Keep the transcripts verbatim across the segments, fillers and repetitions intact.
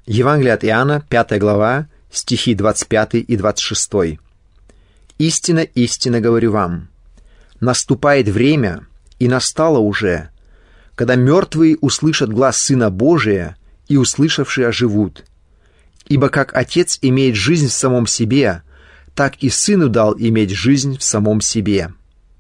Евангелие от Иоанна, пятая глава, стихи двадцать пятый и двадцать шестой. «Истинно, истинно говорю вам, наступает время, и настало уже, когда мертвые услышат глас Сына Божия, и услышавшие оживут. Ибо как Отец имеет жизнь в самом себе, так и Сыну дал иметь жизнь в самом себе».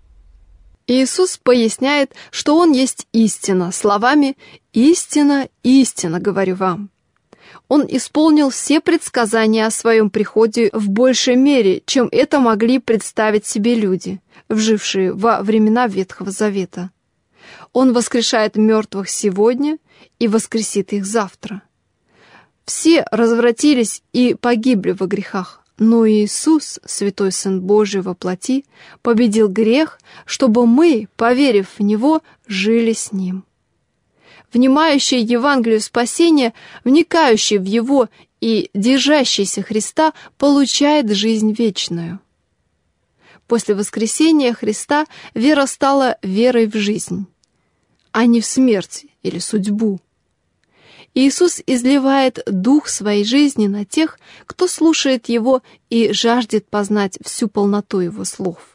Иисус поясняет, что Он есть истина, словами «Истина, истина, говорю вам». Он исполнил все предсказания о Своем приходе в большей мере, чем это могли представить себе люди, жившие во времена Ветхого Завета. Он воскрешает мертвых сегодня и воскресит их завтра. Все развратились и погибли во грехах, но Иисус, Святой Сын Божий во плоти, победил грех, чтобы мы, поверив в Него, жили с Ним. Внимающий Евангелию спасения, вникающий в Его и держащийся Христа, получает жизнь вечную. После воскресения Христа вера стала верой в жизнь, а не в смерть или судьбу. Иисус изливает дух своей жизни на тех, кто слушает Его и жаждет познать всю полноту Его слов.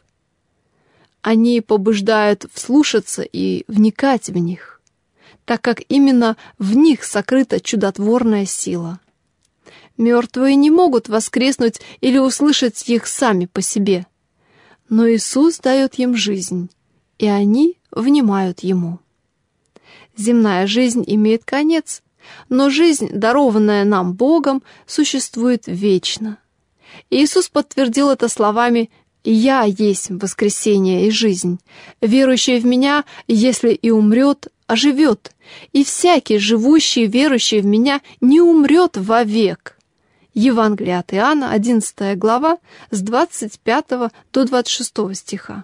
Они побуждают вслушаться и вникать в них, так как именно в них сокрыта чудотворная сила. Мертвые не могут воскреснуть или услышать их сами по себе, но Иисус дает им жизнь, и они внимают Ему. Земная жизнь имеет конец, но жизнь, дарованная нам Богом, существует вечно. Иисус подтвердил это словами «Я есть воскресение и жизнь. Верующий в Меня, если и умрет, оживет, и всякий, живущий, верующий в Меня, не умрет вовек». Евангелие от Иоанна, одиннадцатая глава, с двадцать пятого до двадцать шестого стиха.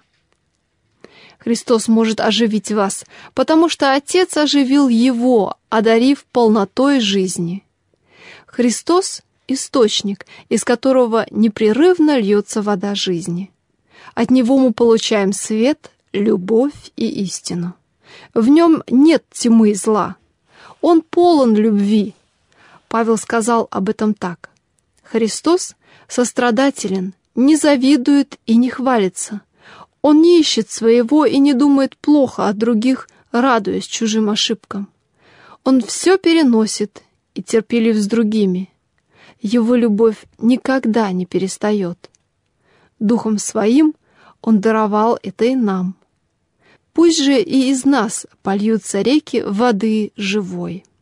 Христос может оживить вас, потому что Отец оживил Его, одарив полнотой жизни. Христос — источник, из которого непрерывно льется вода жизни. От Него мы получаем свет, любовь и истину. В Нем нет тьмы и зла. Он полон любви. Павел сказал об этом так: «Христос сострадателен, не завидует и не хвалится. Он не ищет своего и не думает плохо о других, радуясь чужим ошибкам. Он все переносит и терпелив с другими. Его любовь никогда не перестает. Духом Своим Он даровал это и нам. Пусть же и из нас польются реки воды живой».